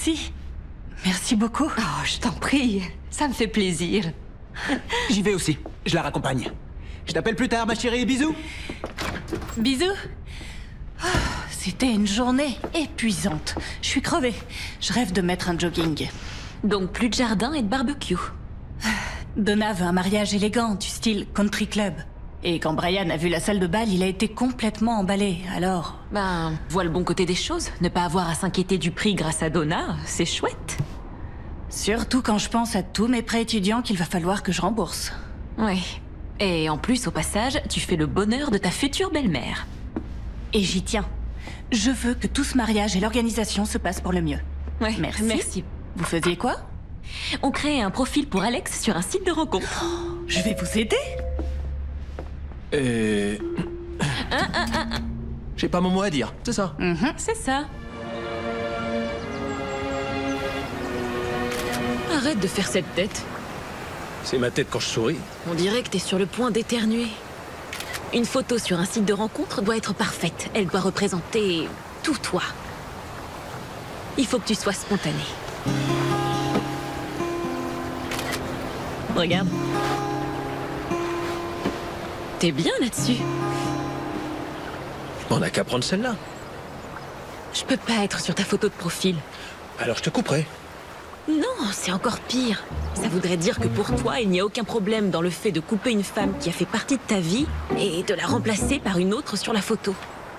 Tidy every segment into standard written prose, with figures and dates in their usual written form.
Merci. Merci beaucoup. Oh, je t'en prie. Ça me fait plaisir. J'y vais aussi. Je la raccompagne. Je t'appelle plus tard, ma chérie. Bisous. Bisous. Oh, c'était une journée épuisante. Je suis crevée. Je rêve de mettre un jogging. Donc plus de jardin et de barbecue. Donna veut un mariage élégant, du style country club. Et quand Brian a vu la salle de bal, il a été complètement emballé, alors... Ben, vois le bon côté des choses. Ne pas avoir à s'inquiéter du prix grâce à Donna, c'est chouette. Surtout quand je pense à tous mes prêts étudiants qu'il va falloir que je rembourse. Ouais. Et en plus, au passage, tu fais le bonheur de ta future belle-mère. Et j'y tiens. Je veux que tout ce mariage et l'organisation se passent pour le mieux. Ouais, merci. Vous faisiez quoi? On crée un profil pour Alex sur un site de rencontre. Je vais vous aider. J'ai pas mon mot à dire, c'est ça. C'est ça. Arrête de faire cette tête. C'est ma tête quand je souris. On dirait que t'es sur le point d'éternuer. Une photo sur un site de rencontre doit être parfaite. Elle doit représenter tout toi. Il faut que tu sois spontané. Regarde. T'es bien là-dessus. On n'a qu'à prendre celle-là. Je peux pas être sur ta photo de profil. Alors je te couperai. Non, c'est encore pire. Ça voudrait dire que pour toi, il n'y a aucun problème dans le fait de couper une femme qui a fait partie de ta vie et de la remplacer par une autre sur la photo.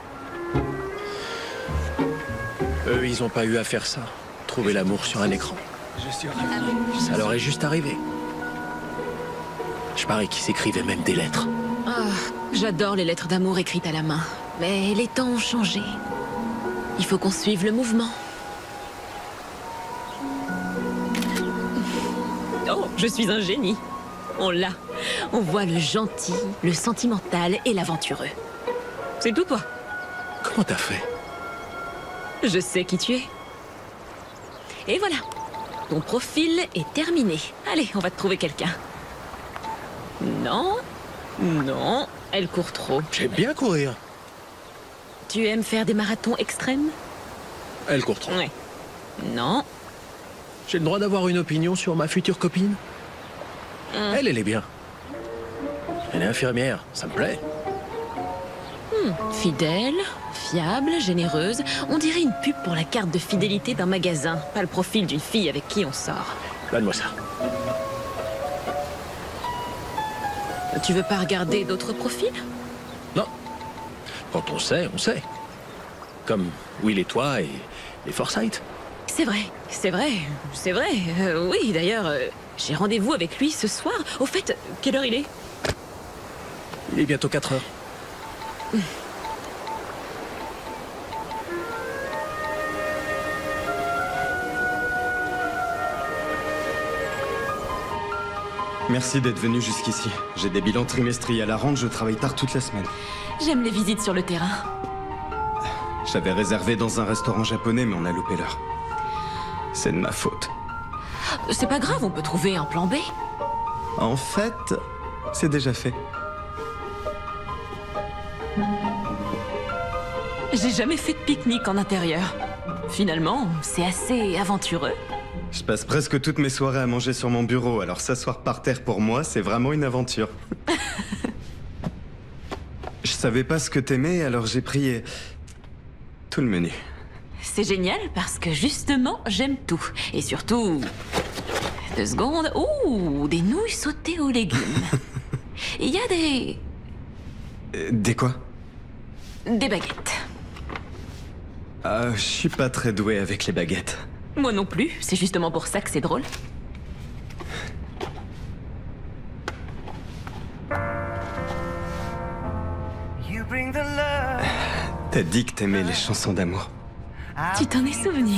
Eux, ils ont pas eu à faire ça. Trouver l'amour sur un écran. Ça leur est juste arrivé. Je parie qu'ils s'écrivaient même des lettres. Ah, j'adore les lettres d'amour écrites à la main. Mais les temps ont changé. Il faut qu'on suive le mouvement. Oh, je suis un génie. On l'a. On voit le gentil, le sentimental et l'aventureux. C'est tout toi. Comment t'as fait? Je sais qui tu es. Et voilà. Ton profil est terminé. Allez, on va te trouver quelqu'un. Non. Non, elle court trop. J'aime bien courir. Tu aimes faire des marathons extrêmes? Elle court trop. Ouais. Non. J'ai le droit d'avoir une opinion sur ma future copine? Elle est bien. Elle est infirmière, ça me plaît. Fidèle, fiable, généreuse. On dirait une pub pour la carte de fidélité d'un magasin, pas le profil d'une fille avec qui on sort. Donne-moi ça. Tu veux pas regarder d'autres profils? Non. Quand on sait, on sait. Comme Will et toi et les Forsyth. C'est vrai, c'est vrai, c'est vrai. Oui, d'ailleurs, j'ai rendez-vous avec lui ce soir. Au fait, quelle heure il est? Il est bientôt 4 heures. Merci d'être venu jusqu'ici. J'ai des bilans trimestriels à rendre, je travaille tard toute la semaine. J'aime les visites sur le terrain. J'avais réservé dans un restaurant japonais, mais on a loupé l'heure. C'est de ma faute. C'est pas grave, on peut trouver un plan B. En fait, c'est déjà fait. J'ai jamais fait de pique-nique en intérieur. Finalement, c'est assez aventureux. Je passe presque toutes mes soirées à manger sur mon bureau, alors s'asseoir par terre pour moi, c'est vraiment une aventure. Je savais pas ce que t'aimais, alors j'ai pris tout le menu. C'est génial parce que justement, j'aime tout. Et surtout... 2 secondes. Ouh, des nouilles sautées aux légumes. Il y a des... Des quoi? Des baguettes. Ah, je suis pas très doué avec les baguettes. Moi non plus, c'est justement pour ça que c'est drôle. T'as dit que t'aimais les chansons d'amour. Tu t'en es souvenu.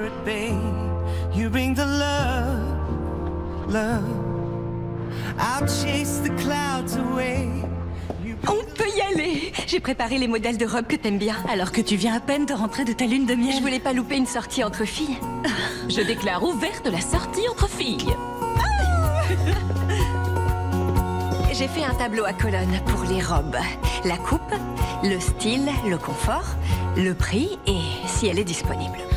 On peut y aller. J'ai préparé les modèles de robes que t'aimes bien. Alors que tu viens à peine de rentrer de ta lune de miel. Je voulais pas louper une sortie entre filles. Je déclare ouverte la sortie entre filles. J'ai fait un tableau à colonnes pour les robes. La coupe, le style, le confort, le prix et si elle est disponible.